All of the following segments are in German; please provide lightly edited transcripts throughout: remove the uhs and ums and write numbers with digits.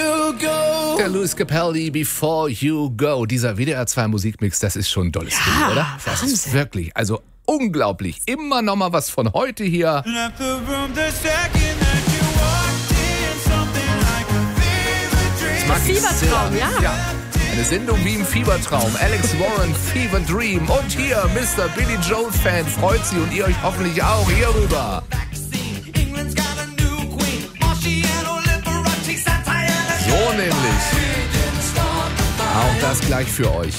You Go. Der Louis Capaldi, Before You Go. Dieser WDR 2 Musikmix, das ist schon ein dolles Ding, oder? Das Wahnsinn. ist wirklich, also unglaublich. Immer noch mal was von heute hier. Left the room the second that you walked in. Something like a fever dream. Mag ich Fiebertraum, sehr. ja. Eine Sendung wie im Fiebertraum. Alex Warren, Fever Dream. Und hier, Mr. Billy Joel-Fan, freut sie und ihr euch hoffentlich auch hierüber. England's got a new queen. Marciano, Liberace, satire. So nämlich. Auch das gleich für euch.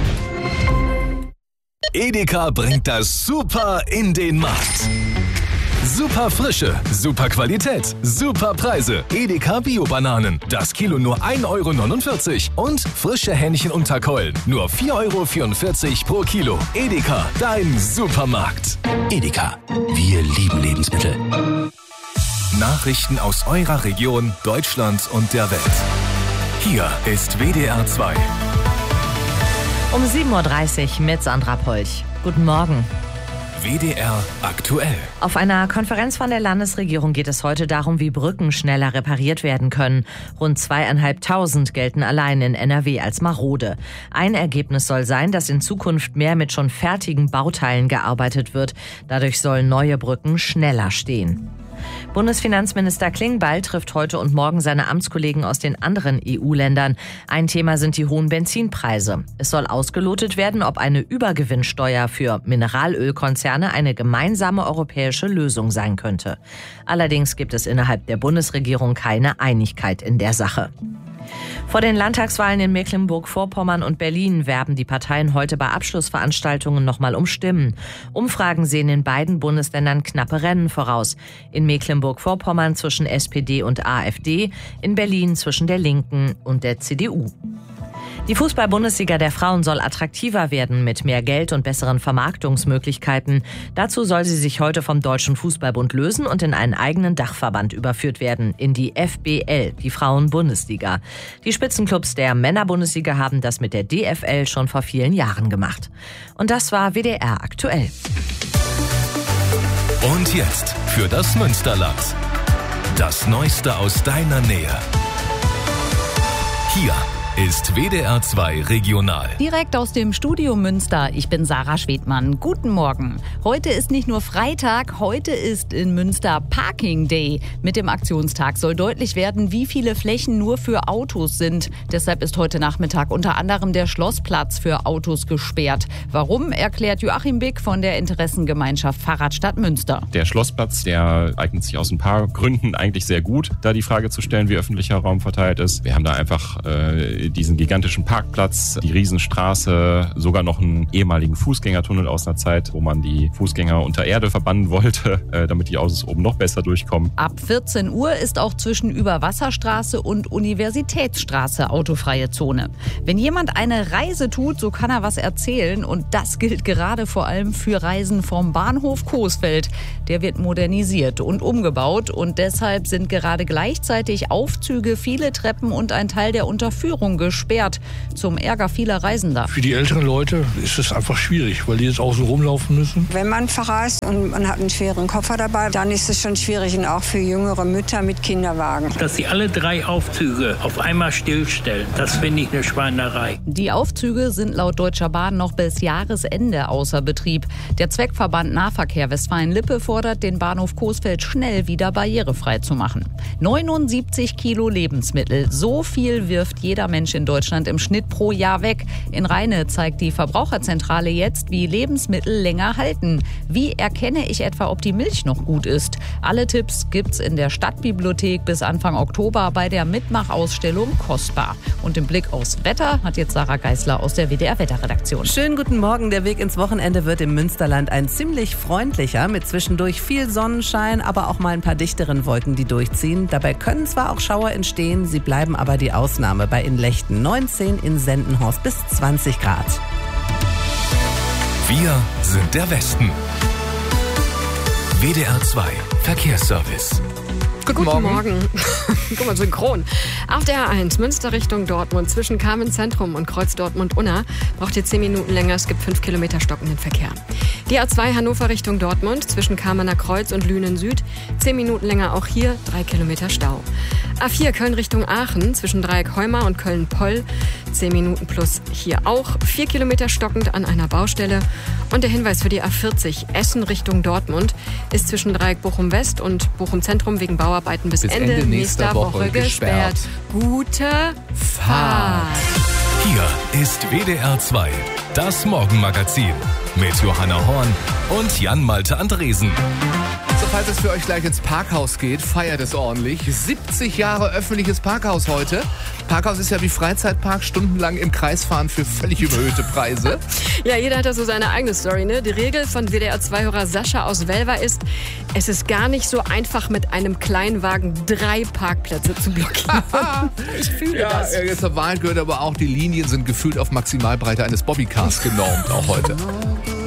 Edeka bringt das Super in den Markt. Super Frische, super Qualität, super Preise. Edeka Bio-Bananen. Das Kilo nur 1,49 € und frische Hähnchen unter Keulen. Nur 4,44 € pro Kilo. Edeka, dein Supermarkt. Edeka, wir lieben Lebensmittel. Nachrichten aus eurer Region, Deutschland und der Welt. Hier ist WDR 2. Um 7.30 Uhr mit Sandra Polch. Guten Morgen. WDR aktuell. Auf einer Konferenz von der Landesregierung geht es heute darum, wie Brücken schneller repariert werden können. Rund 2.500 gelten allein in NRW als marode. Ein Ergebnis soll sein, dass in Zukunft mehr mit schon fertigen Bauteilen gearbeitet wird. Dadurch sollen neue Brücken schneller stehen. Bundesfinanzminister Klingbeil trifft heute und morgen seine Amtskollegen aus den anderen EU-Ländern. Ein Thema sind die hohen Benzinpreise. Es soll ausgelotet werden, ob eine Übergewinnsteuer für Mineralölkonzerne eine gemeinsame europäische Lösung sein könnte. Allerdings gibt es innerhalb der Bundesregierung keine Einigkeit in der Sache. Vor den Landtagswahlen in Mecklenburg-Vorpommern und Berlin werben die Parteien heute bei Abschlussveranstaltungen nochmal um Stimmen. Umfragen sehen in beiden Bundesländern knappe Rennen voraus. In Mecklenburg-Vorpommern zwischen SPD und AfD, in Berlin zwischen der Linken und der CDU. Die Fußball-Bundesliga der Frauen soll attraktiver werden mit mehr Geld und besseren Vermarktungsmöglichkeiten. Dazu soll sie sich heute vom Deutschen Fußballbund lösen und in einen eigenen Dachverband überführt werden, in die FBL, die Frauen-Bundesliga. Die Spitzenclubs der Männer-Bundesliga haben das mit der DFL schon vor vielen Jahren gemacht. Und das war WDR aktuell. Und jetzt für das Münsterland. Das Neueste aus deiner Nähe. Hier ist WDR 2 Regional. Direkt aus dem Studio Münster. Ich bin Sarah Schwedmann. Guten Morgen. Heute ist nicht nur Freitag, heute ist in Münster Parking Day. Mit dem Aktionstag soll deutlich werden, wie viele Flächen nur für Autos sind. Deshalb ist heute Nachmittag unter anderem der Schlossplatz für Autos gesperrt. Warum, erklärt Joachim Bick von der Interessengemeinschaft Fahrradstadt Münster. Der Schlossplatz, der eignet sich aus ein paar Gründen eigentlich sehr gut, da die Frage zu stellen, wie öffentlicher Raum verteilt ist. Wir haben da einfach diesen gigantischen Parkplatz, die Riesenstraße, sogar noch einen ehemaligen Fußgängertunnel aus einer Zeit, wo man die Fußgänger unter Erde verbannen wollte, damit die Autos oben noch besser durchkommen. Ab 14 Uhr ist auch zwischen Überwasserstraße und Universitätsstraße autofreie Zone. Wenn jemand eine Reise tut, so kann er was erzählen und das gilt gerade vor allem für Reisen vom Bahnhof Coesfeld. Der wird modernisiert und umgebaut und deshalb sind gerade gleichzeitig Aufzüge, viele Treppen und ein Teil der Unterführung gesperrt, zum Ärger vieler Reisender. Für die älteren Leute ist es einfach schwierig, weil die jetzt außen rumlaufen müssen. Wenn man verreist und man hat einen schweren Koffer dabei, dann ist es schon schwierig und auch für jüngere Mütter mit Kinderwagen. Dass sie alle 3 Aufzüge auf einmal stillstellen, das finde ich eine Schweinerei. Die Aufzüge sind laut Deutscher Bahn noch bis Jahresende außer Betrieb. Der Zweckverband Nahverkehr Westfalen-Lippe fordert, den Bahnhof Coesfeld schnell wieder barrierefrei zu machen. 79 Kilo Lebensmittel, so viel wirft jeder Mensch in Deutschland im Schnitt pro Jahr weg. In Rheine zeigt die Verbraucherzentrale jetzt, wie Lebensmittel länger halten. Wie erkenne ich etwa, ob die Milch noch gut ist? Alle Tipps gibt's in der Stadtbibliothek bis Anfang Oktober bei der Mitmachausstellung Kostbar. Und im Blick aufs Wetter hat jetzt Sarah Geisler aus der WDR-Wetterredaktion. Schönen guten Morgen. Der Weg ins Wochenende wird im Münsterland ein ziemlich freundlicher, mit zwischendurch viel Sonnenschein, aber auch mal ein paar dichteren Wolken, die durchziehen. Dabei können zwar auch Schauer entstehen, sie bleiben aber die Ausnahme. Bei Inlechten 19, in Sendenhorst bis 20 Grad. Wir sind der Westen. WDR 2 Verkehrsservice. Guten Morgen. Guck mal, synchron. Auf der A1 Münster Richtung Dortmund zwischen Kamen Zentrum und Kreuz Dortmund-Unna braucht ihr 10 Minuten länger. Es gibt 5 Kilometer stockenden Verkehr. Die A2 Hannover Richtung Dortmund zwischen Kamener Kreuz und Lünen Süd 10 Minuten länger, auch hier 3 Kilometer Stau. A4 Köln Richtung Aachen zwischen Dreieck Heuma und Köln-Poll 10 Minuten plus hier auch 4 Kilometer stockend an einer Baustelle. Und der Hinweis für die A40 Essen Richtung Dortmund ist zwischen Dreieck Bochum-West und Bochum-Zentrum wegen Bauarbeiten bis Ende nächster Woche gesperrt. Gute Fahrt. Hier ist WDR 2, das Morgenmagazin mit Johanna Horn und Jan-Malte Andresen. So, falls es für euch gleich ins Parkhaus geht, feiert es ordentlich. 70 Jahre öffentliches Parkhaus heute. Parkhaus ist ja wie Freizeitpark, stundenlang im Kreis fahren für völlig überhöhte Preise. Ja, jeder hat da so seine eigene Story, ne? Die Regel von WDR-2-Hörer Sascha aus Welver ist, es ist gar nicht so einfach, mit einem Kleinwagen 3 Parkplätze zu blockieren. Ich fühle das. Ja, zur Wahl gehört aber auch, die Linien sind gefühlt auf Maximalbreite eines Bobbycars genormt, auch heute.